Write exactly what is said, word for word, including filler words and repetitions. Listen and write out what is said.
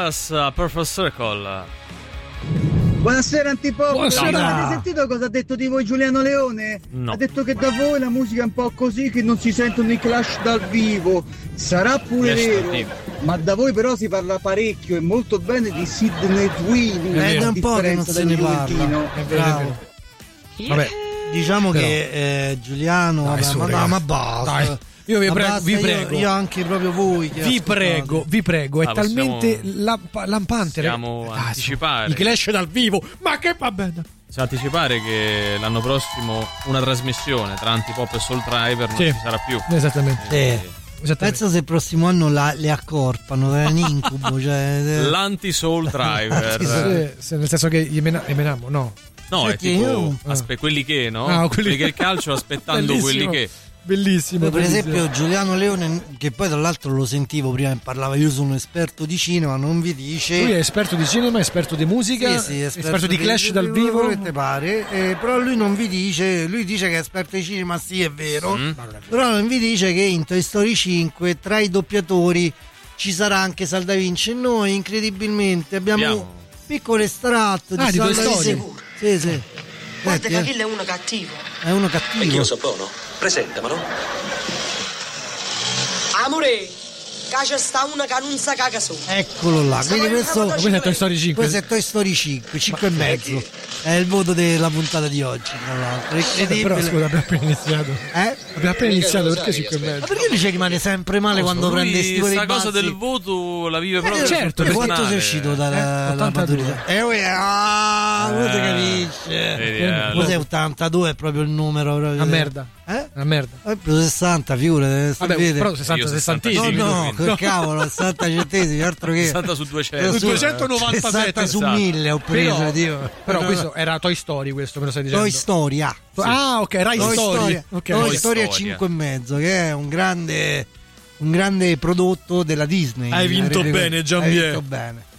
Gorillaz, Perfect Circle. Buonasera Antipop. Buonasera. Avete sentito cosa ha detto di voi Giuliano Leone? No. Ha detto che da voi la musica è un po' così, che non si sentono i Clash dal vivo. Sarà pure Clash dal vero, vivo. ma da voi però si parla parecchio e molto bene di Sidney Sweeney. È a da un po' che non differenza se del ne parla. Juventino. È bravo. Vabbè, Diciamo Però- che eh, Giuliano, Dai, vabbè, su, ma, ragazzi. no, ma basta. Dai, io vi Ma prego, basta, vi io- prego. Io, anche proprio voi. che Vi ascoltate. prego, vi prego, è Ah, talmente possiamo- lamp- lampante. Possiamo ragazzi. Dai, su. anticipare. I Clash dal vivo, ma che va bene. Possiamo anticipare che l'anno prossimo una trasmissione tra Antipop e Soul Driver non Sì. ci sarà più. Esattamente. Eh, Esattamente. penso se il prossimo anno la- le accorpano, è un incubo. Cioè, eh. L'anti-Soul Driver. Sì, sì, nel senso che gli mena- emenamo, no. No, è Perché tipo io- aspe- quelli che, no? Ah, quelli- quelli che il calcio aspettando Bellissimo. quelli che. Bellissimo. per bellissimo. esempio Giuliano Leone, che poi tra l'altro lo sentivo prima che parlava, io sono esperto di cinema, non vi dice. Lui è esperto di cinema, esperto di musica, Sì, sì, esperto, di Clash dal vivo. quello che te pare, eh, però lui non vi dice, lui dice che è esperto di cinema, sì è vero, Mm. però non vi dice che in Toy Story cinque tra i doppiatori ci sarà anche Sal Da Vinci e noi incredibilmente abbiamo, Abbiamo. un piccolo estratto Ah, di Sal Toy Da Story. Vinci. Sì, sì. Guarda Senti, che eh, Achille è uno cattivo. è uno cattivo. Anch'io so buono. Presentamelo. Amore, cacia sta una che non sa caga su. Eccolo là, quindi questo, Ma questo è Toy Story cinque. questo è Toy Story cinque, cinque e mezzo. È il voto della puntata di oggi, tra l'altro. È incredibile. Però scusa, abbiamo appena iniziato. Eh? Abbiamo appena iniziato, perché cinque e mezzo? Ma perché lui ci rimane sempre male quando Lui prende sti sta dei cosa bazzi? del voto la vive proprio Eh, sul certo, personale. quanto sei uscito dalla, Eh, dalla ottantadue. maturità? Eh, uè, ah, uno si Eh, capisce. vedi, eh, Cos'è ottantadue? È proprio il numero. Proprio. Una merda. Eh? Una merda. È più sessanta, figure. Vabbè, però sessanta Io sessantesimi. No, no, quindi. che cavolo, sessanta centesimi, altro che. sessanta su duecento. Su- duecentonovantasette, sessanta su esatto. mille ho preso, Però, Dio. però No, questo era Toy Story, questo me lo stai dicendo. Toy Story, ah. Ah, ok, Rai Toy Story. Story, Ok. Toy Toy Story a Story. cinque e mezzo, che è un grande un grande prodotto della Disney. Hai vinto Hai bene, Gianpier. Hai vinto bene.